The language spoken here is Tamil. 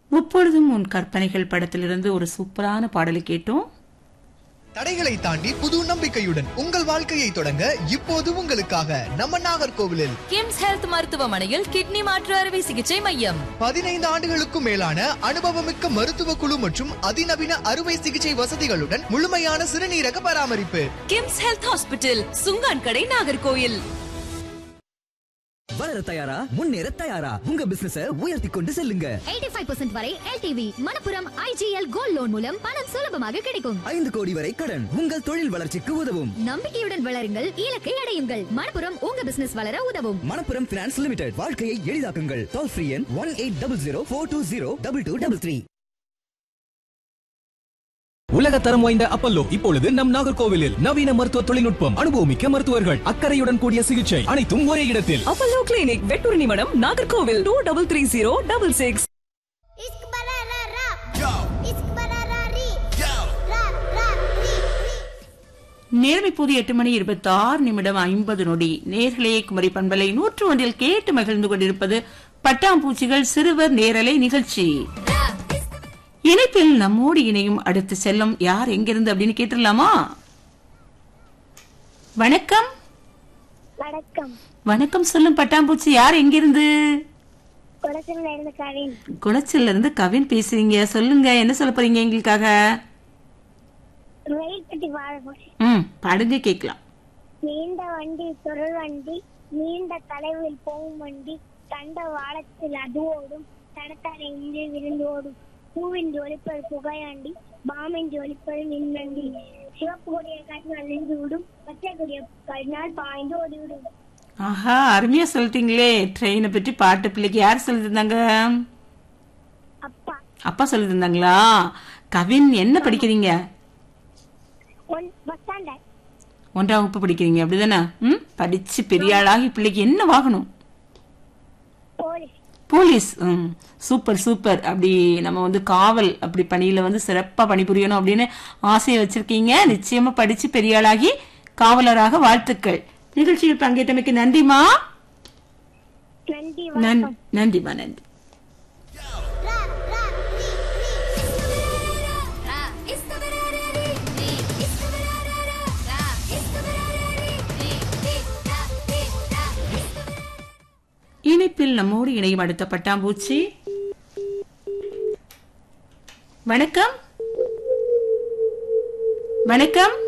முப்பொழுதும் உன் கற்பனைகள் படத்திலிருந்து ஒரு சூப்பரான பாடலை கேட்டோம். தடைகளை தாண்டி புது நம்பிக்கையுடன் உங்கள் வாழ்க்கையை தொடங்க இப்போது உங்களுக்காக நம்ம நாகர்கோவிலில் கிம்ஸ் ஹெல்த் மருத்துவமனையில் கிட்னி மாற்று அறுவை சிகிச்சை மையம். 15 ஆண்டுகளுக்கும் மேலான அனுபவமிக்க மருத்துவ குழு மற்றும் அதிநவீன அறுவை சிகிச்சை வசதிகளுடன் முழுமையான சிறுநீரக பராமரிப்பு. கிம்ஸ் ஹெல்த் ஹாஸ்பிட்டல், சுங்கான் கடை, நாகர்கோயில். வளர தயாரா, முன்னேற தயாரா, உங்க பிசினஸ உயர்த்தி கொண்டு செல்லுங்க. 85% வரை LTV Manappuram IGL gold loan மூலம் பணம் சுலபமாக கிடைக்கும். 5 கோடி வரை கடன் உங்கள் தொழில் வளர்ச்சிக்கு உதவும். நம்பிக்கையுடன் வளருங்கள், இலக்கை அடையுங்கள். மணப்புரம் உங்க பிசினஸ் வளர உதவும். மணப்புரம் பினான்ஸ் லிமிடெட், வாழ்க்கையை எளிதாக்குங்கள். டோல் ஃப்ரீ எண் 180042022233. உலக தரம் வாய்ந்த அப்பல்லோ இப்பொழுது நம் நாகர்கோவிலில். நவீன மருத்துவ தொழில்நுட்பம், அனுபவமிக்க மருத்துவர்கள், அக்கறையுடன் கூடிய சிகிச்சை, அனைத்தும் ஒரே இடத்தில். Apollo clinic, Vettur நிமடம், Nagercoil. 233066. நேரம் இப்போது 8:26:50. நேர்களே, குமரி பண்பலை 101 கேட்டு மகிழ்ந்து கொண்டிருப்பது பட்டாம்பூச்சிகள் சிறுவர் நேரலை நிகழ்ச்சி. இணைப்பில் நம்மோடு இணையும் அடுத்து செல்லும் யார் எங்கிருந்து அப்படின்னு கேட்டுடலாமா? வணக்கம். வணக்கம். வணக்கம் சொல்லும் பட்டாம்பூச்சி, யார் எங்கிருந்து? குளச்சல்ல இருந்து கவின். குளச்சல்ல இருந்து கவின் பேசுறீங்க. சொல்லுங்க, என்ன சொல்ல போறீங்க எங்களுக்காக? ரயில் பற்றி பாட போறேன். பாடுங்க, கேட்கலாம். நீண்ட வண்டி பொருள் வண்டி, நீண்ட தலைவில் போகும் வண்டி, கண்ட வாழத்தில் அது ஓடும், தடத்தாரை இன்றி விருந்து ஓடும், பூவின் ஒளிப்பது புகையாண்டி, பாமின் ஒளிப்பது மின்வண்டி, சிவப்பு கொடிய காட்டினால் நின்று விடும், பச்சை கொடிய காட்டினால் பாய்ந்து ஓடிவிடும். ஆஹா, அருமையா சொல்லிட்டீங்களே. ட்ரெயினை பற்றி பாட்டு பிள்ளைக்கு யார் சொல்லி தந்தாங்க? அப்பா. அப்பா சொல்லி தந்தாங்களா? கவின், என்ன படிக்கிறீங்க? பஸ் ஸ்டாண்டர்ட் 1ஆம் வகுப்பு படிக்கிறீங்க, அப்படிதானே? படிச்சு பெரிய ஆளாகி பிள்ளைக்கு என்ன வாங்கணும்? போலீஸ். போலீஸ். Super super. அப்படி நம்ம வந்து காவல் அப்படி பணியில வந்து சிறப்பா பணிபுரியணும் அப்படின்னு ஆசையை வச்சிருக்கீங்க. நிச்சயமா படிச்சு பெரிய ஆளாகி காவலராக வாழ்த்துக்கள். நிகழ்ச்சியில் பங்கேற்றமைக்கு நன்றிமா. நன்றிமா, நன்றி. இணைப்பில் நம்மோடு இணையும் அடுத்த பட்டாம்பூச்சி. வணக்கம். வணக்கம்.